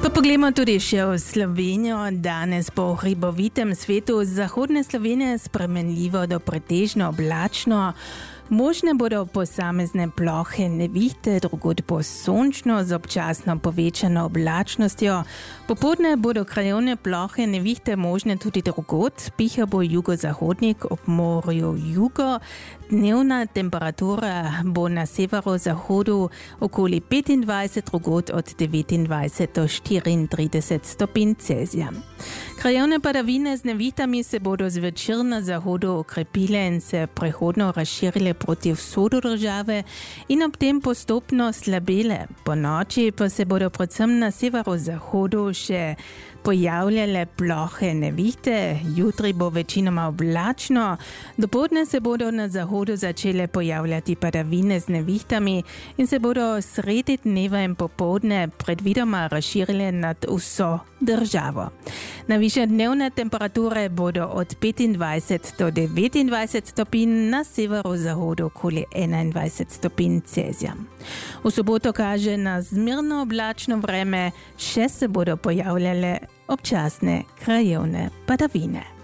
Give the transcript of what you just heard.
Pa poglejmo tudi še v Slovenijo. Danes po hribovitem svetu zahodne Slovenije spremenljivo do pretežno oblačno. Možne bodo posamezne plohe nevihte, drugod bo sončno z občasno povečano oblačnostjo. Popoldne bodo krajevne plohe nevihte možne tudi drugod. Piha bo jugozahodnik, ob morju jugo. Dnevna temperatura bo na severozahodu okoli 25, drugod od 29 do 34 stopinj Celzija. Krajevne padavine z nevihtami se bodo zvečer na zahodu okrepile in se prehodno razširile proti vzhodu države in ob tem postopno slabele. Po noči pa se bodo predvsem na severozahodu še pojavljale plohe nevihte. Jutri bo večinoma oblačno. Dopoldne se bodo na zahodu začele pojavljati padavine z nevihtami in se bodo sredi dneva in popoldne predvidoma razširile nad vso državo. Najvišje dnevne temperature bodo od 25 do 29 stopinj, na severozahodu okoli 21 stopinj Celzija. V soboto kaže na zmerno oblačno vreme, še se bodo pojavljale občasne krajevne padavine.